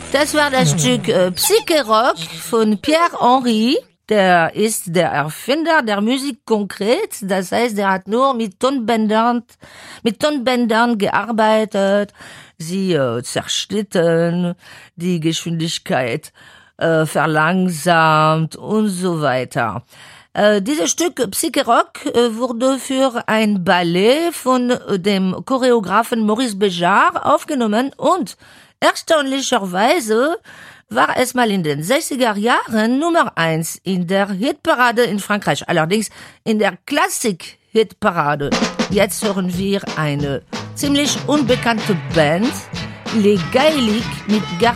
Das war das Stück Psyche-Rock von Pierre Henry. Der ist der Erfinder der Musik konkret. Das heißt, der hat nur mit Tonbändern gearbeitet. Sie zerschnitten, die Geschwindigkeit verlangsamt und so weiter. Dieses Stück Psyche-Rock wurde für ein Ballet von dem Choreografen Maurice Béjart aufgenommen und erstaunlicherweise war es mal in den 60er Jahren Nummer 1 in der Hitparade in Frankreich, allerdings in der Klassik-Hitparade. Jetzt hören wir eine ziemlich unbekannte Band, Les Gaéliques mit